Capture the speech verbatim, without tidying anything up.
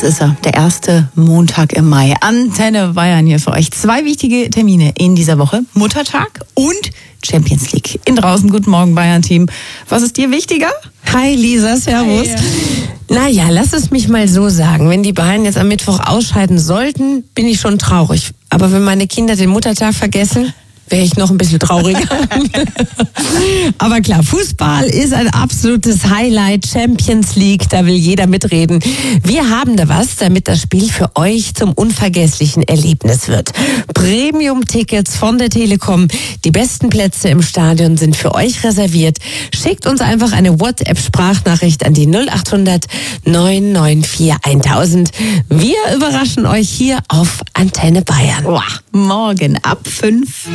Jetzt ist er, der erste Montag im Mai. Antenne Bayern hier für euch. Zwei wichtige Termine in dieser Woche. Muttertag und Champions League. In draußen, guten Morgen Bayern-Team. Was ist dir wichtiger? Hi Lisa, servus. Hi. Naja, lass es mich mal so sagen. Wenn die Bayern jetzt am Mittwoch ausscheiden sollten, bin ich schon traurig. Aber wenn meine Kinder den Muttertag vergessen, wäre ich noch ein bisschen trauriger. Aber klar, Fußball ist ein absolutes Highlight. Champions League, da will jeder mitreden. Wir haben da was, damit das Spiel für euch zum unvergesslichen Erlebnis wird. Premium-Tickets von der Telekom. Die besten Plätze im Stadion sind für euch reserviert. Schickt uns einfach eine WhatsApp-Sprachnachricht an die null acht hundert neun neun vier tausend. Wir überraschen euch hier auf Antenne Bayern. Boah, morgen ab fünf.